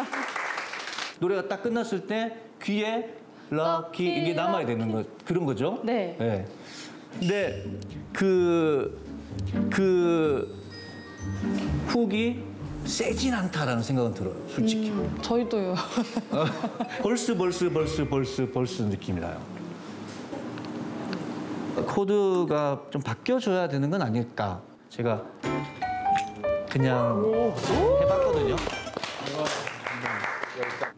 노래가 딱 끝났을 때 귀에 럭키 이게 남아야 되는 거 그런 거죠? 네. 네. 근데 그 훅이 세진 않다라는 생각은 들어요, 솔직히. 저희도요. 벌스 느낌이 나요. 코드가 좀 바뀌어줘야 되는 건 아닐까. 제가 그냥 해봤거든요.